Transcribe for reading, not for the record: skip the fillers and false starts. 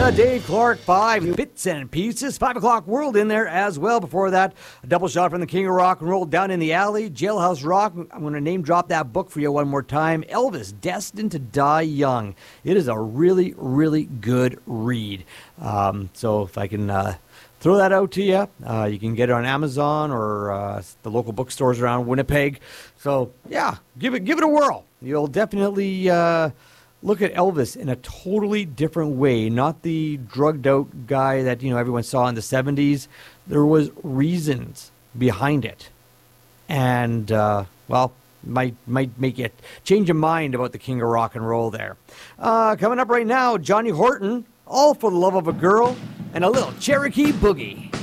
the Dave Clark 5 Bits and Pieces. 5 o'clock world in there as well. Before that, a double shot from the King of Rock and Roll, Down in the Alley, Jailhouse Rock. I'm going to name drop that book for you one more time. Elvis, Destined to Die Young. It is a really, really good read. So if I can throw that out to you, you can get it on Amazon or the local bookstores around Winnipeg. So yeah, give it a whirl. You'll definitely look at Elvis in a totally different way. Not the drugged out guy that everyone saw in the 70s. There was reasons behind it, and might make you change your mind about the King of Rock and Roll there. Coming up right now, Johnny Horton, All for the Love of a Girl, and a little Cherokee Boogie.